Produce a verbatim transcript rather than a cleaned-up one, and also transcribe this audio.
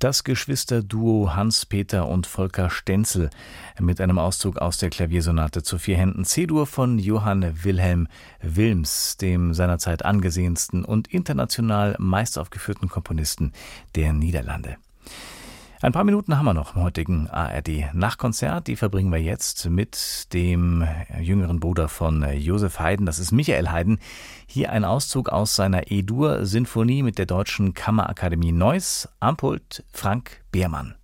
Das Geschwisterduo Hans-Peter und Volker Stenzel mit einem Auszug aus der Klaviersonate zu vier Händen C-Dur von Johann Wilhelm Wilms, dem seinerzeit angesehensten und international meistaufgeführten Komponisten der Niederlande. Ein paar Minuten haben wir noch im heutigen A R D-Nachtkonzert. Die verbringen wir jetzt mit dem jüngeren Bruder von Joseph Haydn. Das ist Michael Haydn. Hier ein Auszug aus seiner E-Dur-Sinfonie mit der Deutschen Kammerakademie Neuss. Am Pult Frank Behrmann.